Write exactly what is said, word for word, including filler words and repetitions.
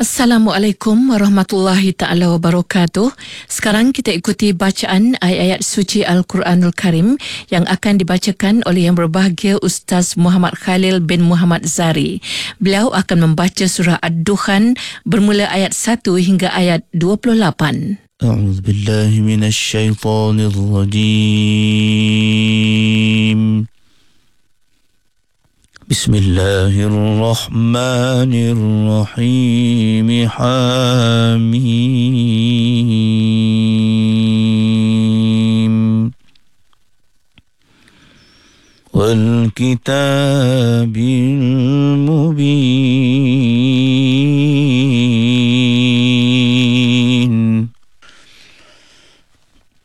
Assalamualaikum warahmatullahi ta'ala wabarakatuh. Sekarang kita ikuti bacaan ayat-ayat suci Al-Quranul Karim yang akan dibacakan oleh Yang Berbahagia Ustaz Muhammad Khalil bin Muhammad Zari. Beliau akan membaca surah Ad-Dukhan bermula ayat satu hingga ayat dua puluh lapan. أعوذ بالله من الشيطان الرجيم بسم الله الرحمن الرحيم حميم والكتاب المبين